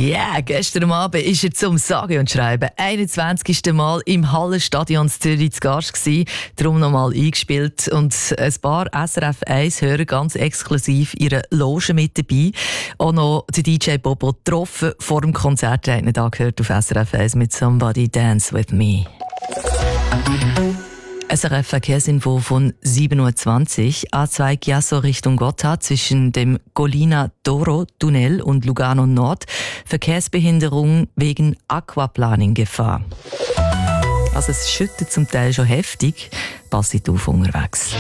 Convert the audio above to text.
Ja, gestern Abend war er zum Sagen und Schreiben 21. Mal im Hallenstadion Zürich zu Gast gewesen, darum nochmal eingespielt und ein paar SRF 1 hören ganz exklusiv ihre Loge mit dabei. Auch noch den DJ Bobo getroffen vor dem Konzert, einen Tag gehört auf SRF 1 mit Somebody Dance With Me. SRF Verkehrsinfo von 7.20 Uhr. A2 Chiasso Richtung Gotthard zwischen dem Collina-Doro-Tunnel und Lugano Nord. Verkehrsbehinderung wegen Aquaplaning-Gefahr. Also es schüttet zum Teil schon heftig. Passt auf unterwegs.